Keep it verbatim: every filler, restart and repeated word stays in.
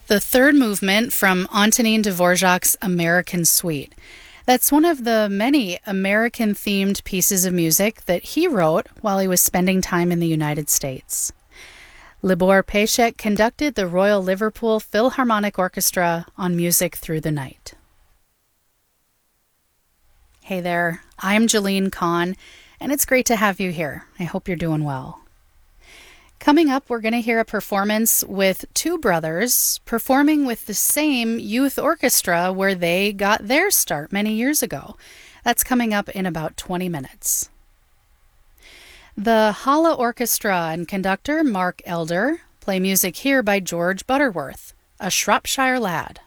The third movement from Antonin Dvorak's American Suite. That's one of the many American-themed pieces of music that he wrote while he was spending time in the United States. Libor Pecek conducted the Royal Liverpool Philharmonic Orchestra on Music Through the Night. Hey there, I'm Jolene Kahn, and it's great to have you here. I hope you're doing well. Coming up, we're going to hear a performance with two brothers performing with the same youth orchestra where they got their start many years ago. That's coming up in about twenty minutes. The Hala Orchestra and conductor Mark Elder play music here by George Butterworth, a Shropshire lad.